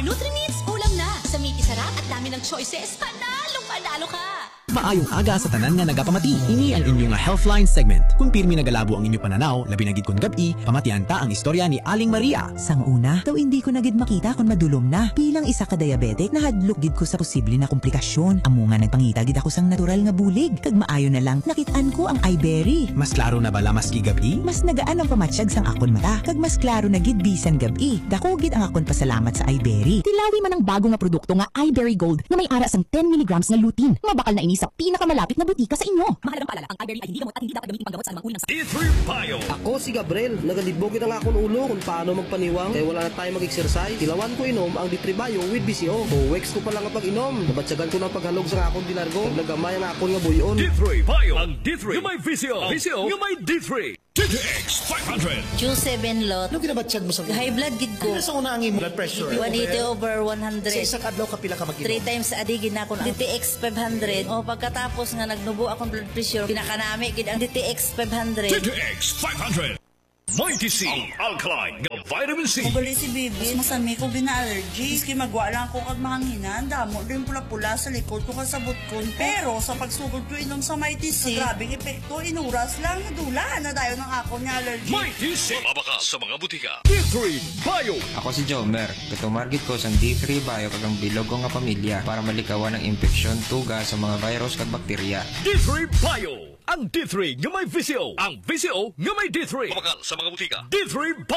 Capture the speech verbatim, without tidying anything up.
Nutri-Needs, ulam na. Sa miti sarap at dami ng choices, panalo, panalo ka. Maayong aga sa tanan nga nagapamati. Ini ang inyong Healthline segment. Kung pirmi nagalabo ang inyong pananaw, labi na gid kon gabi, pamatian ta ang istorya ni Aling Maria. Sang una, daw hindi ko na gid makita kon madulom na. Bilang isa ka diabetic, nahadlok gid ko sa posible na komplikasyon. Amo nga nagpangita gid ako sang natural nga bulig. Kag maayo na lang, nakitaan ko ang iBerry. Mas klaro na bala maski gabi? Mas nagaan ang pamatsyag sang akon mata. Kag mas klaro na gid bisan gabi. Dako gid ang akon pasalamat sa iBerry. Tilawi man ang bago nga produkto nga iBerry Gold na may ara sang ten milligrams nga lutein. Mabakal na ini sa pinakamalapit na butika sa inyo. Mahalagang paalala, ang iBerry ay hindi gamot at hindi dapat gamitin panggamot sa anumang uri ng sakit. D three Bio. Ako si Gabriel, nagalibog ang akong ulo kung paano magpaniwang kaya wala na tayo mag-exercise. Tilawan ko inom ang D three Bio with B C O. O wex ko pa lang ang pag-inom. Nabatsagan ko ng paghalog sa akong dinargo. Nagamay ang akong nga buyon. D three Bio. Ang D three yung may V C O. V C O yung may D three. T T X five hundred. Q seven lot. Ano ginabatsyag mo sa High blood gid ko. Ano sa una ang imo blood pressure? one eighty over one hundred. Sa isang adlaw ka pila ka mag-inom? Three times a day gid na ako. D T X five hundred. O pagkatapos nga nagnubo akong blood pressure, pinakanami gid ang D T X five hundred. T T X five hundred. Mighty C. Ang alkaline ng vitamin C. Ugali si Bibi, masami ko gina-allergy. Iski magwa lang ko kag mahanginan, damo din pula-pula sa likod ko kasabot ko. Pero sa pagsugod ko inom sa Mighty C, grabing epekto, inuras lang, nadula na dayo ng ako niya allergy. Mighty C. Mabaka sa mga butika. D three Bio. Ako si Jomer. Katumargit ko sa D three Bio kag ang bilog ko nga pamilya para malikawan ang infeksyon, tuga sa mga virus kag bakterya. D three Bio. Ang D three nga may V C O. Ang V C O nga may D three. Mabaka sa mga butika. D three Bio.